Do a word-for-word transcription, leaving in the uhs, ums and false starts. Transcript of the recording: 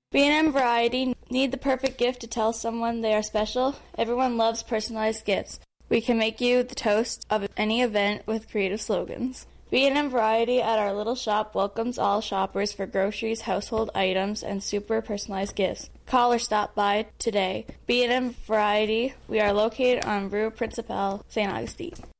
B and M Variety. Need the perfect gift to tell someone they are special? Everyone loves personalized gifts. We can make you the toast of any event with creative slogans. B and M Variety at our little shop welcomes all shoppers for groceries, household items, and super personalized gifts. Call or stop by today. B and M Variety. We are located on Rue Principal, Saint Augustine.